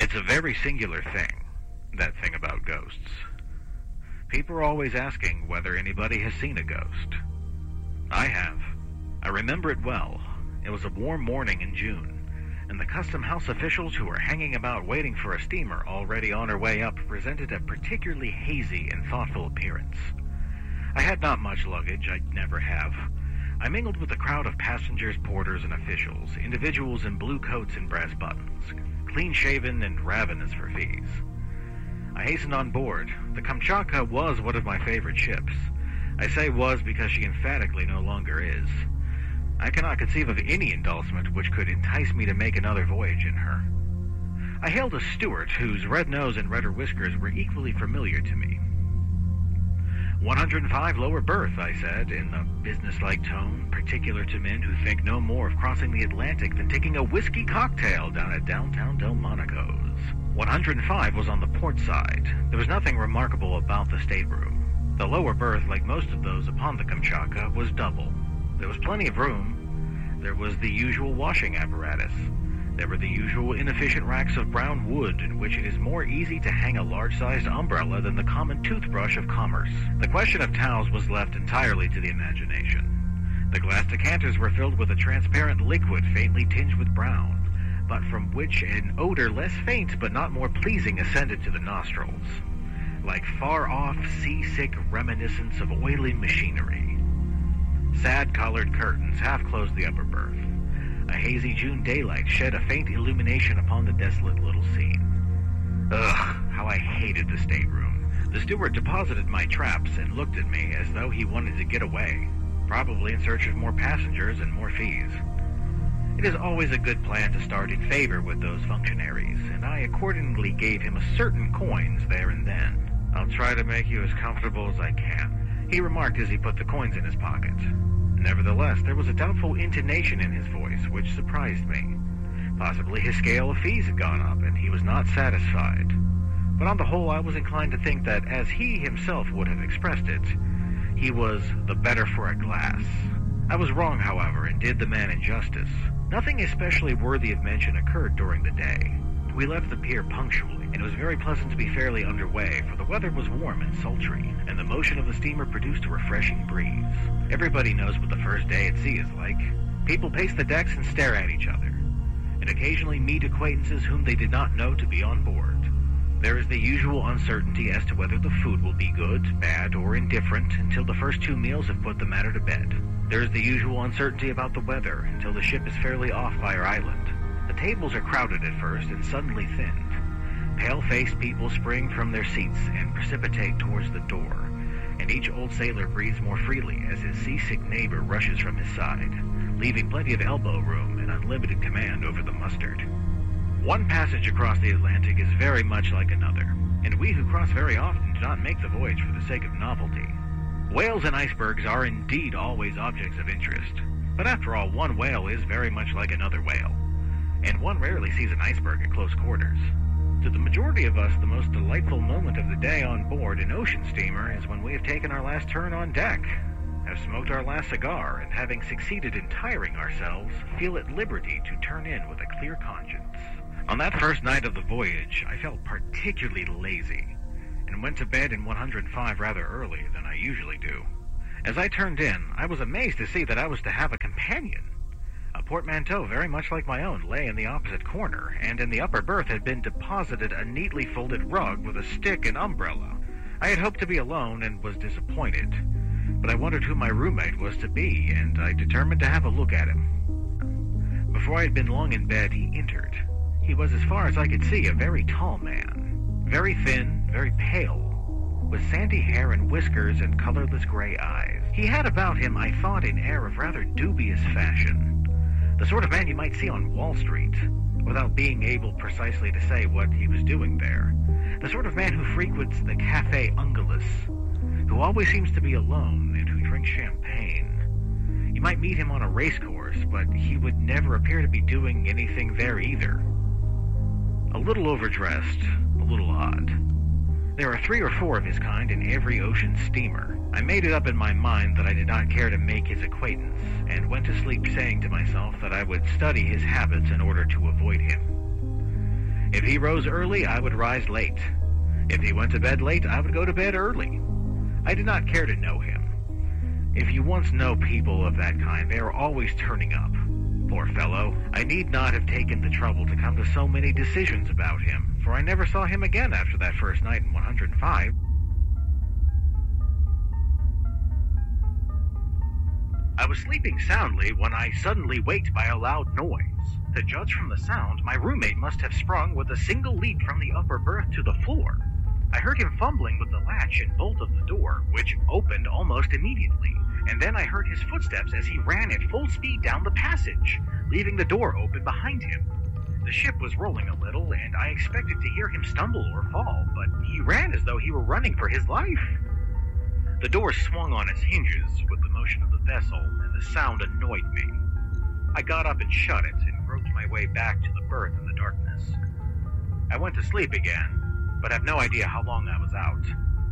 It's a very singular thing, that thing about ghosts. People are always asking whether anybody has seen a ghost. I have. I remember it well. It was a warm morning in June, and the custom house officials who were hanging about waiting for a steamer already on her way up presented a particularly hazy and thoughtful appearance. I had not much luggage, I never have. I mingled with a crowd of passengers, porters, and officials, individuals in blue coats and brass buttons, clean-shaven and ravenous for fees. I hastened on board. The Kamchatka was one of my favorite ships. I say was because she emphatically no longer is. I cannot conceive of any indulgence which could entice me to make another voyage in her. I hailed a steward whose red nose and redder whiskers were equally familiar to me. 105 lower berth, I said, in a businesslike tone, particular to men who think no more of crossing the Atlantic than taking a whiskey cocktail down at downtown Delmonico's. 105 was on the port side. There was nothing remarkable about the stateroom. The lower berth, like most of those upon the Kamchatka, was double. There was plenty of room. There was the usual washing apparatus. There were the usual inefficient racks of brown wood in which it is more easy to hang a large-sized umbrella than the common toothbrush of commerce. The question of towels was left entirely to the imagination. The glass decanters were filled with a transparent liquid faintly tinged with brown, but from which an odor less faint but not more pleasing ascended to the nostrils, like far-off seasick reminiscence of oily machinery. Sad-colored curtains half-closed the upper berth. A hazy June daylight shed a faint illumination upon the desolate little scene. Ugh, how I hated the stateroom. The steward deposited my traps and looked at me as though he wanted to get away, probably in search of more passengers and more fees. It is always a good plan to start in favor with those functionaries, and I accordingly gave him a certain coins there and then. "I'll try to make you as comfortable as I can," he remarked as he put the coins in his pocket. Nevertheless, there was a doubtful intonation in his voice which surprised me. Possibly his scale of fees had gone up, and he was not satisfied. But on the whole, I was inclined to think that, as he himself would have expressed it, he was the better for a glass. I was wrong, however, and did the man injustice. Nothing especially worthy of mention occurred during the day. We left the pier punctually, and it was very pleasant to be fairly underway, for the weather was warm and sultry, and the motion of the steamer produced a refreshing breeze. Everybody knows what the first day at sea is like. People pace the decks and stare at each other, and occasionally meet acquaintances whom they did not know to be on board. There is the usual uncertainty as to whether the food will be good, bad, or indifferent until the first 2 meals have put the matter to bed. There is the usual uncertainty about the weather until the ship is fairly off Fire Island. The tables are crowded at first and suddenly thinned. Pale-faced people spring from their seats and precipitate towards the door, and each old sailor breathes more freely as his seasick neighbor rushes from his side, leaving plenty of elbow room and unlimited command over the mustard. One passage across the Atlantic is very much like another, and we who cross very often do not make the voyage for the sake of novelty. Whales and icebergs are indeed always objects of interest, but after all, one whale is very much like another whale, and one rarely sees an iceberg at close quarters. To the majority of us, the most delightful moment of the day on board an ocean steamer is when we have taken our last turn on deck, have smoked our last cigar, and having succeeded in tiring ourselves, feel at liberty to turn in with a clear conscience. On that first night of the voyage, I felt particularly lazy, and went to bed in 105 rather early than I usually do. As I turned in, I was amazed to see that I was to have a companion. A portmanteau very much like my own lay in the opposite corner, and in the upper berth had been deposited a neatly folded rug with a stick and umbrella. I had hoped to be alone and was disappointed, but I wondered who my roommate was to be, and I determined to have a look at him. Before I had been long in bed, he entered. He was, as far as I could see, a very tall man, very thin, very pale, with sandy hair and whiskers and colorless gray eyes. He had about him, I thought, an air of rather dubious fashion, the sort of man you might see on Wall Street, without being able precisely to say what he was doing there. The sort of man who frequents the Café Ungulus, who always seems to be alone and who drinks champagne. You might meet him on a racecourse, but he would never appear to be doing anything there either. A little overdressed, a little odd. There are 3 or 4 of his kind in every ocean steamer. I made it up in my mind that I did not care to make his acquaintance, and went to sleep saying to myself that I would study his habits in order to avoid him. If he rose early, I would rise late. If he went to bed late, I would go to bed early. I did not care to know him. If you once know people of that kind, they are always turning up. Poor fellow, I need not have taken the trouble to come to so many decisions about him, for I never saw him again after that first night in 105. I was sleeping soundly when I suddenly waked by a loud noise. To judge from the sound, my roommate must have sprung with a single leap from the upper berth to the floor. I heard him fumbling with the latch and bolt of the door, which opened almost immediately, and then I heard his footsteps as he ran at full speed down the passage, leaving the door open behind him. The ship was rolling a little, and I expected to hear him stumble or fall, but he ran as though he were running for his life. The door swung on its hinges with the motion of the vessel, and the sound annoyed me. I got up and shut it, and groped my way back to the berth in the darkness. I went to sleep again, but have no idea how long I was out.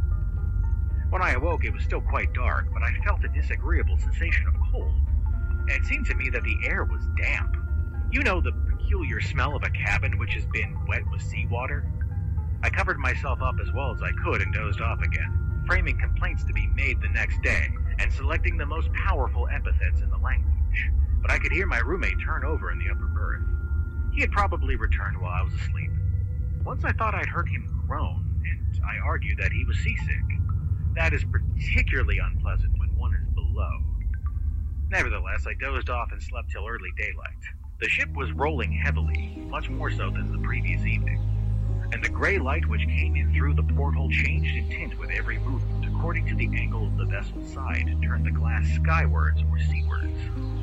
When I awoke, it was still quite dark, but I felt a disagreeable sensation of cold. And it seemed to me that the air was damp. You know the peculiar smell of a cabin which has been wet with seawater? I covered myself up as well as I could and dozed off again, framing complaints to be made the next day, and selecting the most powerful epithets in the language. But I could hear my roommate turn over in the upper berth. He had probably returned while I was asleep. Once I thought I'd heard him groan, and I argued that he was seasick. That is particularly unpleasant when one is below. Nevertheless, I dozed off and slept till early daylight. The ship was rolling heavily, much more so than the previous evening, and the gray light which came in through the porthole changed in tint with every movement according to the angle of the vessel's side and turned the glass skywards or seawards.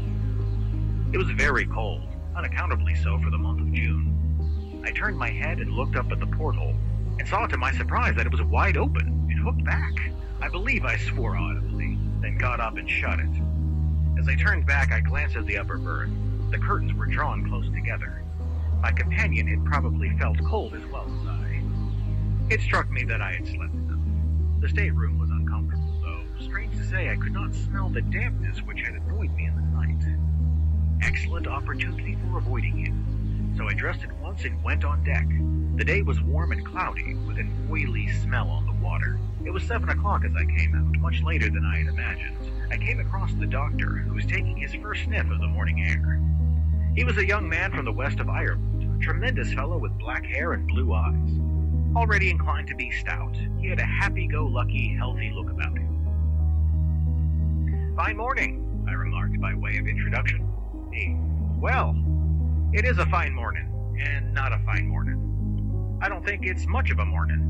It was very cold, unaccountably so for the month of June. I turned my head and looked up at the porthole, and saw to my surprise that it was wide open and hooked back. I believe I swore audibly, then got up and shut it. As I turned back, I glanced at the upper berth. The curtains were drawn close together. My companion had probably felt cold as well as I. It struck me that I had slept enough. The stateroom was uncomfortable, though, strange to say, I could not smell the dampness which had annoyed me in the night. Excellent opportunity for avoiding it. So I dressed at once and went on deck. The day was warm and cloudy, with an oily smell on the water. It was 7 o'clock as I came out, much later than I had imagined. I came across the doctor, who was taking his first sniff of the morning air. He was a young man from the west of Ireland, a tremendous fellow with black hair and blue eyes. Already inclined to be stout, he had a happy-go-lucky, healthy look about him. "Fine morning," I remarked by way of introduction. "Well, it is a fine morning, and not a fine morning. I don't think it's much of a morning."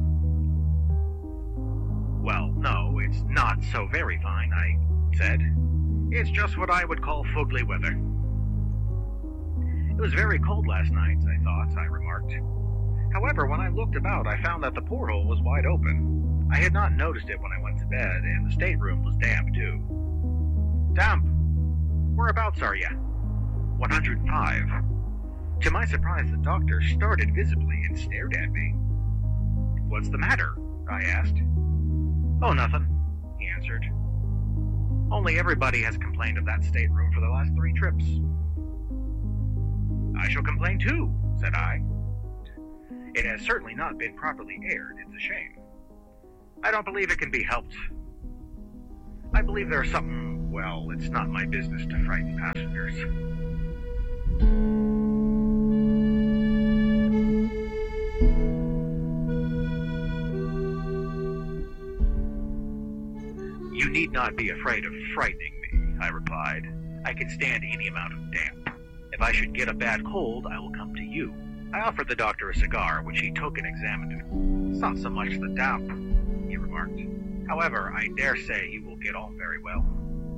"Well, no, it's not so very fine," I said. "It's just what I would call fugly weather." "It was very cold last night, I thought," I remarked. However, when I looked about, I found that the porthole was wide open. I had not noticed it when I went to bed, and the stateroom was damp, too. "Damp? Whereabouts are you?" 105. To my surprise, the doctor started visibly and stared at me. "What's the matter?" I asked. "Oh, nothing," he answered. "Only everybody has complained of that stateroom for the last 3 trips." "I shall complain too," said I. "It has certainly not been properly aired. It's a shame. I don't believe it can be helped. I believe there's something, well, it's not my business to frighten passengers." "You need not be afraid of frightening me," I replied. "I can stand any amount of damp. If I should get a bad cold, I will come to you." I offered the doctor a cigar, which he took and examined. "It's not so much the damp," he remarked. "However, I dare say you will get on very well."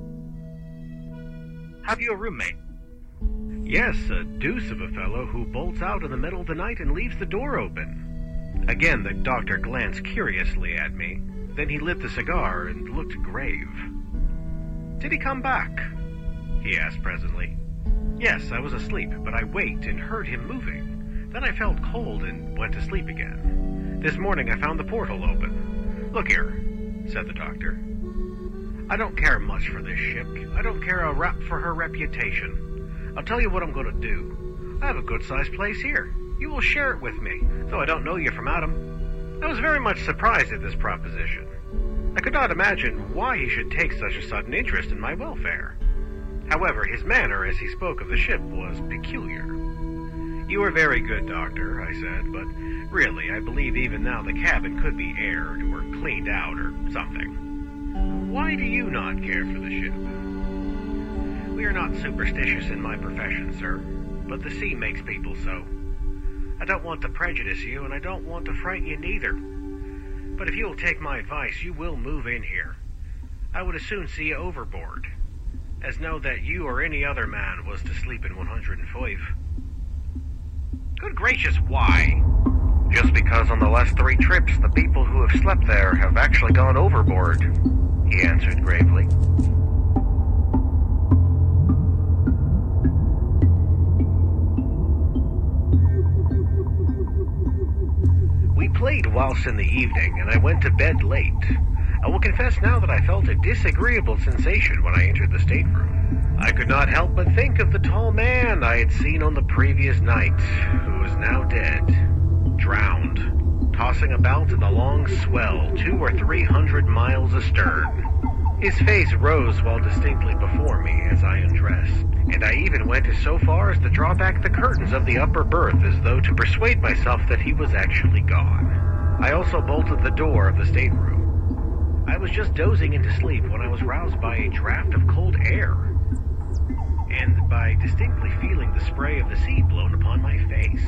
"Have you a roommate?" "Yes, a deuce of a fellow who bolts out in the middle of the night and leaves the door open." Again the doctor glanced curiously at me. Then he lit the cigar and looked grave. "Did he come back?" he asked presently. "Yes, I was asleep, but I waked and heard him moving. Then I felt cold and went to sleep again. This morning I found the porthole open." "Look here," said the doctor. "I don't care much for this ship. I don't care a rap for her reputation. I'll tell you what I'm going to do. I have a good-sized place here. You will share it with me, though I don't know you from Adam." I was very much surprised at this proposition. I could not imagine why he should take such a sudden interest in my welfare. However, his manner as he spoke of the ship was peculiar. "You are very good, Doctor," I said, "but really, I believe even now the cabin could be aired or cleaned out or something. Why do you not care for the ship?" "We are not superstitious in my profession, sir, but the sea makes people so. I don't want to prejudice you, and I don't want to frighten you neither. But if you will take my advice, you will move in here. I would as soon see you overboard, as know that you or any other man was to sleep in 105. "Good gracious, why?" "Just because on the last 3 trips, the people who have slept there have actually gone overboard," he answered gravely. We played whilst in the evening, and I went to bed late. I will confess now that I felt a disagreeable sensation when I entered the stateroom. I could not help but think of the tall man I had seen on the previous night, who was now dead, drowned, tossing about in the long swell 200 or 300 miles astern. His face rose while distinctly before me as I undressed, and I even went so far as to draw back the curtains of the upper berth as though to persuade myself that he was actually gone. I also bolted the door of the stateroom. I was just dozing into sleep when I was roused by a draft of cold air, and by distinctly feeling the spray of the sea blown upon my face.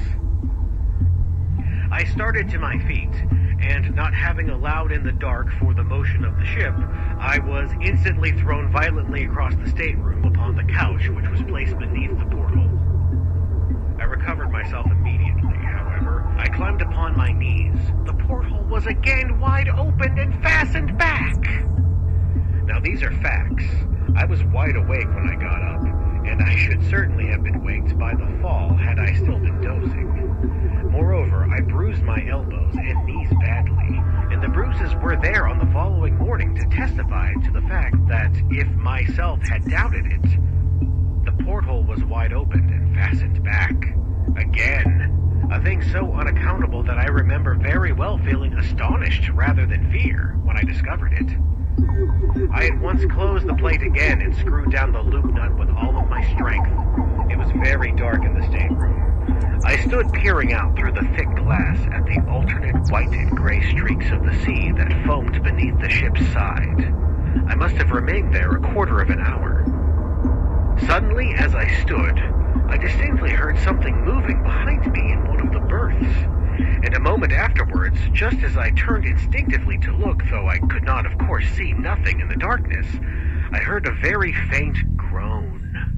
I started to my feet, and not having allowed in the dark for the motion of the ship, I was instantly thrown violently across the stateroom upon the couch which was placed beneath the porthole. I recovered myself immediately, however. I climbed upon my knees. The porthole was again wide open and fastened back. Now these are facts. I was wide awake when I got up, and I should certainly have been waked by the fall had I still been dozing. Moreover, I bruised my elbows and knees badly, and the bruises were there on the following morning to testify to the fact that if myself had doubted it, the porthole was wide open and fastened back. Again, a thing so unaccountable that I remember very well feeling astonished rather than fear when I discovered it. I at once closed the plate again and screwed down the loop nut with all of my strength. It was very dark in the stateroom. I stood peering out through the thick glass at the alternate white and gray streaks of the sea that foamed beneath the ship's side. I must have remained there a quarter of an hour. Suddenly, as I stood, I distinctly heard something moving behind me in one of the berths, and a moment afterwards, just as I turned instinctively to look, though I could not, of course, see nothing in the darkness, I heard a very faint groan.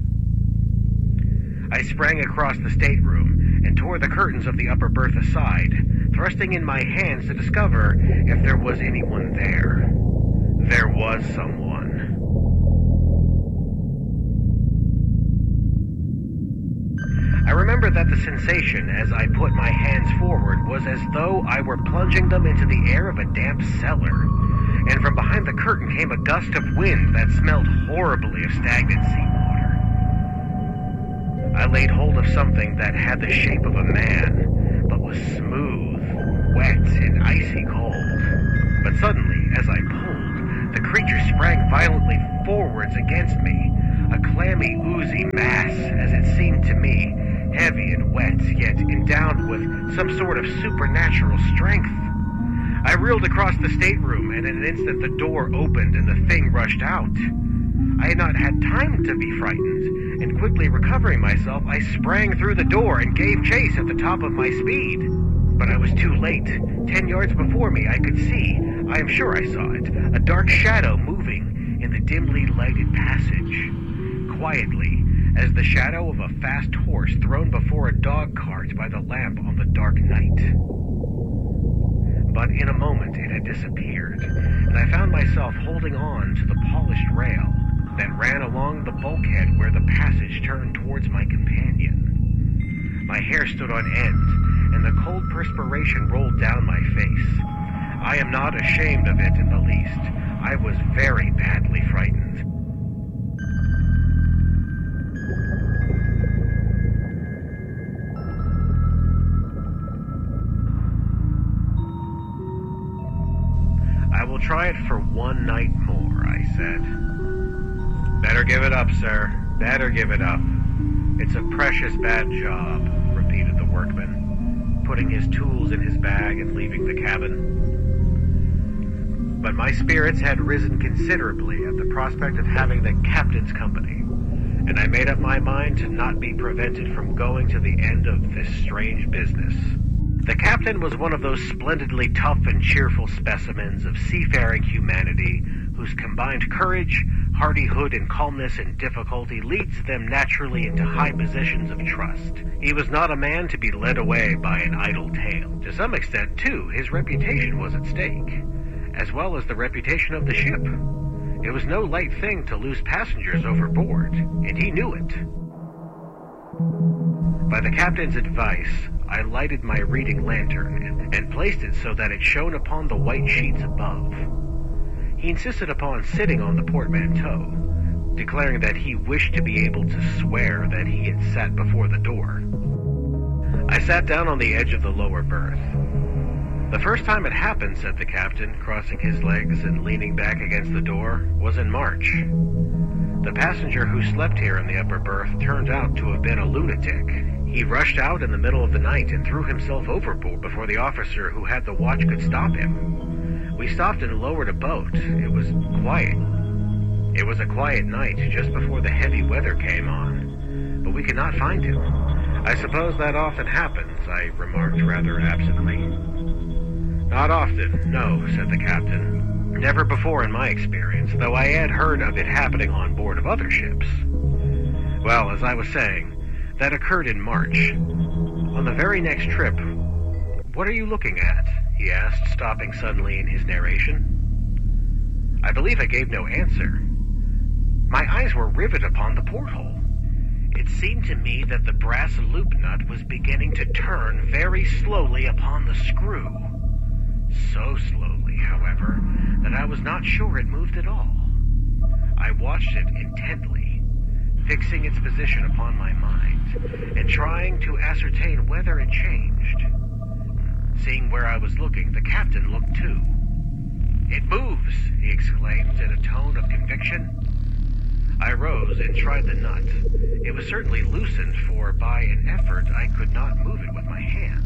I sprang across the stateroom and tore the curtains of the upper berth aside, thrusting in my hands to discover if there was anyone there. There was someone. I remember that the sensation as I put my hands forward was as though I were plunging them into the air of a damp cellar, and from behind the curtain came a gust of wind that smelled horribly of stagnant seawater. I laid hold of something that had the shape of a man, but was smooth, wet, and icy cold. But suddenly, as I pulled, the creature sprang violently forwards against me, a clammy, oozy mass, as it seemed to me, heavy and wet, yet endowed with some sort of supernatural strength. I reeled across the stateroom, and in an instant the door opened and the thing rushed out. I had not had time to be frightened, and quickly recovering myself, I sprang through the door and gave chase at the top of my speed. But I was too late. 10 yards before me I could see, I am sure I saw it, a dark shadow moving in the dimly lighted passage. Quietly, as the shadow of a fast horse thrown before a dog cart by the lamp on the dark night. But in a moment it had disappeared, and I found myself holding on to the polished rail that ran along the bulkhead where the passage turned towards my companion. My hair stood on end, and the cold perspiration rolled down my face. I am not ashamed of it in the least. I was very badly frightened. try it for one night more, I said. Better give it up, sir. Better give it up. It's a precious bad job, repeated the workman, putting his tools in his bag and leaving the cabin. But my spirits had risen considerably at the prospect of having the captain's company, and I made up my mind to not be prevented from going to the end of this strange business. The captain was one of those splendidly tough and cheerful specimens of seafaring humanity whose combined courage, hardihood, and calmness in difficulty leads them naturally into high positions of trust. He was not a man to be led away by an idle tale. To some extent, too, his reputation was at stake, as well as the reputation of the ship. It was no light thing to lose passengers overboard, and he knew it. By the captain's advice, I lighted my reading lantern and placed it so that it shone upon the white sheets above. He insisted upon sitting on the portmanteau, declaring that he wished to be able to swear that he had sat before the door. I sat down on the edge of the lower berth. The first time it happened, said the captain, crossing his legs and leaning back against the door, was in March. The passenger who slept here in the upper berth turned out to have been a lunatic. He rushed out in the middle of the night and threw himself overboard before the officer who had the watch could stop him. We stopped and lowered a boat. It was quiet. It was a quiet night just before the heavy weather came on, but we could not find him. I suppose that often happens, I remarked rather absently. Not often, no, said the captain. Never before in my experience, though I had heard of it happening on board of other ships. Well, as I was saying, that occurred in March. On the very next trip, what are you looking at? He asked, stopping suddenly in his narration. I believe I gave no answer. My eyes were riveted upon the porthole. It seemed to me that the brass loop nut was beginning to turn very slowly upon the screw. So slowly, however, that I was not sure it moved at all. I watched it intently, fixing its position upon my mind, and trying to ascertain whether it changed. Seeing where I was looking, the captain looked too. "It moves!" he exclaimed in a tone of conviction. I rose and tried the nut. It was certainly loosened, for by an effort I could not move it with my hands.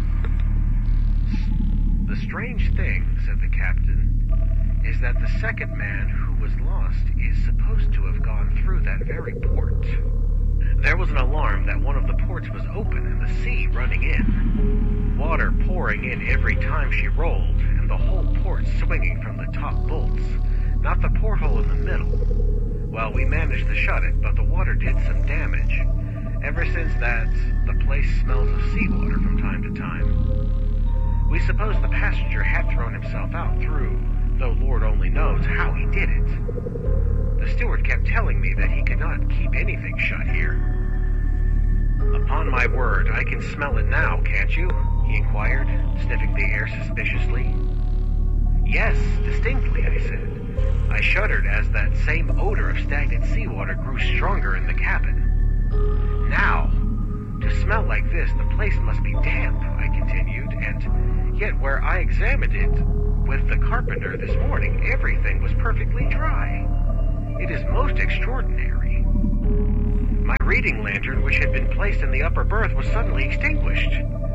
"The strange thing," said the captain, "is that the second man who was lost is supposed to have gone through that very port. There was an alarm that one of the ports was open and the sea running in. Water pouring in every time she rolled, and the whole port swinging from the top bolts, not the porthole in the middle. Well, we managed to shut it, but the water did some damage. Ever since that, the place smells of seawater from time to time. We suppose the passenger had thrown himself out through, though Lord only knows how he did it. The steward kept telling me that he could not keep anything shut here." "Upon my word, I can smell it now, can't you?" he inquired, sniffing the air suspiciously. "Yes, distinctly," I said. I shuddered as that same odor of stagnant seawater grew stronger in the cabin. "Now, to smell like this, the place must be damp," I continued, "and yet where I examined it with the carpenter this morning, everything was perfectly dry. It is most extraordinary." My reading lantern, which had been placed in the upper berth, was suddenly extinguished.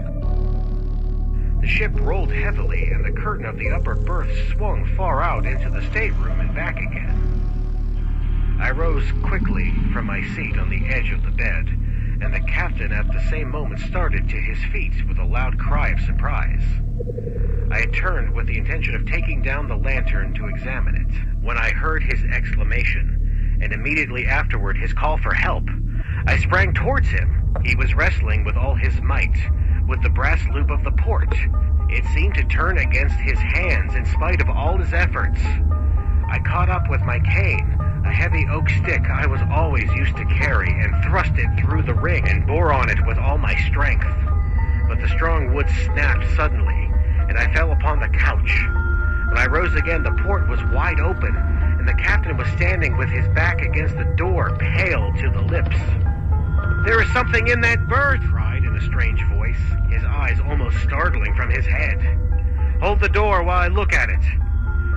The ship rolled heavily, and the curtain of the upper berth swung far out into the stateroom and back again. I rose quickly from my seat on the edge of the bed, and the captain at the same moment started to his feet with a loud cry of surprise. I had turned with the intention of taking down the lantern to examine it, when I heard his exclamation, and immediately afterward his call for help. I sprang towards him. He was wrestling with all his might with the brass loop of the port. It seemed to turn against his hands in spite of all his efforts. I caught up with my cane, a heavy oak stick I was always used to carry, and thrust it through the ring and bore on it with all my strength. But the strong wood snapped suddenly, and I fell upon the couch. When I rose again, the port was wide open, and the captain was standing with his back against the door, pale to the lips. "There is something in that berth," he cried in a strange voice, his eyes almost startling from his head. "Hold the door while I look at it."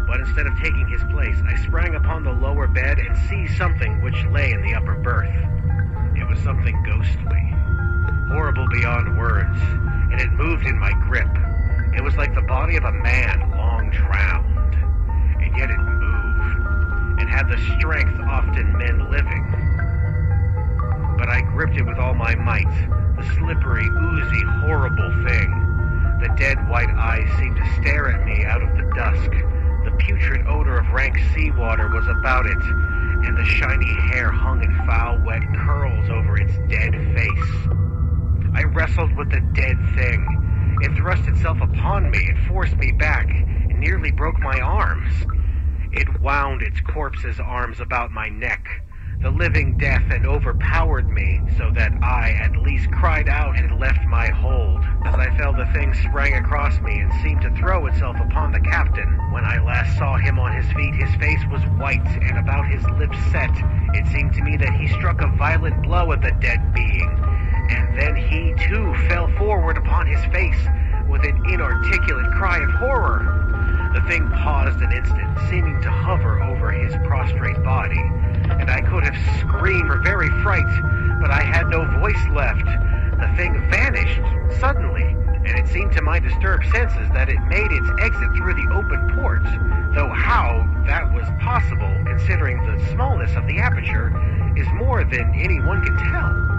but instead of taking his place, I sprang upon the lower bed and seized something which lay in the upper berth. It was something ghostly, horrible beyond words, and it moved in my grip. It was like the body of a man long drowned, and yet it moved, and had the strength often men living. But I gripped it with all my might, the slippery, oozy, horrible thing. The dead white eyes seemed to stare at me out of the dusk. The putrid odor of rank seawater was about it, and the shiny hair hung in foul, wet curls over its dead face. I wrestled with the dead thing. It thrust itself upon me and forced me back, and nearly broke my arms. It wound its corpse's arms about my neck, the living death, and overpowered me, so that I at least cried out and left my hold. As I fell, the thing sprang across me and seemed to throw itself upon the captain. When I last saw him on his feet, his face was white, and about his lips set. It seemed to me that he struck a violent blow at the dead being, and then he too fell forward upon his face with an inarticulate cry of horror. The thing paused an instant, seeming to hover over his prostrate body, and I could have screamed for very fright, but I had no voice left. The thing vanished suddenly, and it seemed to my disturbed senses that it made its exit through the open port, though how that was possible, considering the smallness of the aperture, is more than anyone can tell.